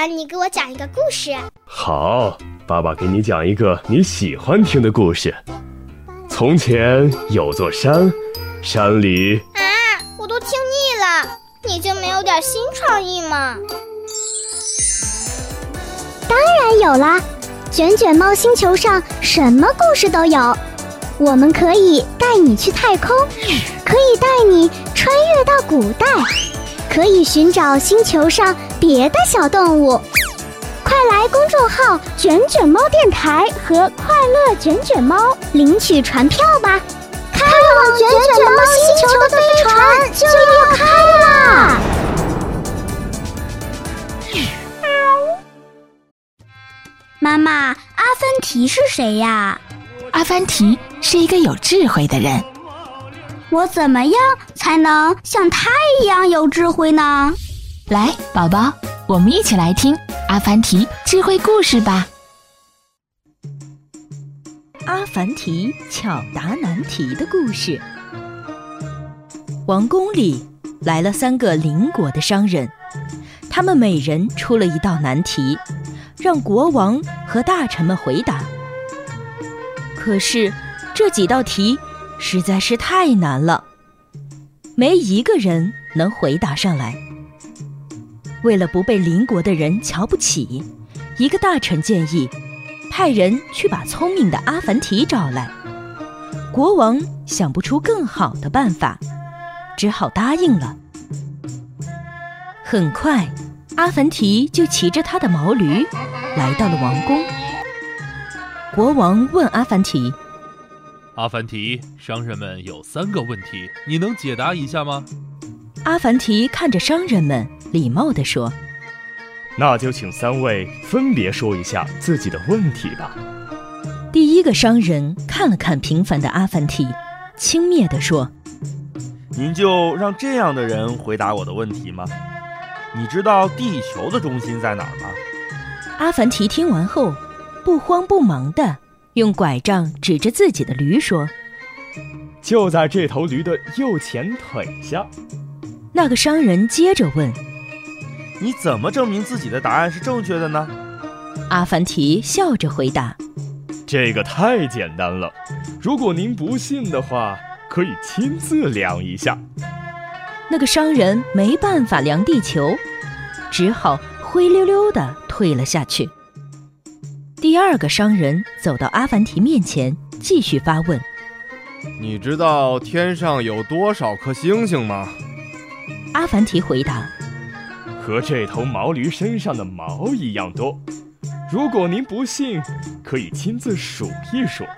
爸，你给我讲一个故事。 好，爸爸给你讲一个你喜欢听的故事。从前有座山，山里…… 我都听腻了，你就没有点新创意吗？ 当然有啦，卷卷猫星球上什么故事都有。我们可以带你去太空，可以带你穿越到古代，可以寻找星球上别的小动物。快来公众号卷卷猫电台和快乐卷卷猫领取船票吧，开往卷卷猫星球的飞船就要开啦！妈妈，阿凡提是谁呀？ 阿凡提是一个有智慧的人。 我怎么样才能像他一样有智慧呢？ 来，宝宝，我们一起来听阿凡提智慧故事吧。 阿凡提巧答难题的故事。王宫里来了3个邻国的商人，他们每人出了一道难题，让国王和大臣们回答。可是这几道题实在是太难了，没一个人能回答上来。为了不被邻国的人瞧不起，一个大臣建议派人去把聪明的阿凡提找来。国王想不出更好的办法，只好答应了。很快，阿凡提就骑着他的毛驴来到了王宫。国王问阿凡提： 阿凡提，商人们有3个问题，你能解答一下吗？ 阿凡提看着商人们，礼貌地说： 那就请3位分别说一下自己的问题吧。 第一个商人看了看平凡的阿凡提，轻蔑地说： 您就让这样的人回答我的问题吗？你知道地球的中心在哪儿吗？ 阿凡提听完后，不慌不忙地用拐杖指着自己的驴说： 就在这头驴的右前腿下。 那个商人接着问： 你怎么证明自己的答案是正确的呢？ 阿凡提笑着回答： 这个太简单了，如果您不信的话，可以亲自量一下。 那个商人没办法量地球，只好灰溜溜地退了下去。第二个商人走到阿凡提面前，继续发问： 你知道天上有多少颗星星吗？ 阿凡提回答： 和这头毛驴身上的毛一样多。如果您不信，可以亲自数一数。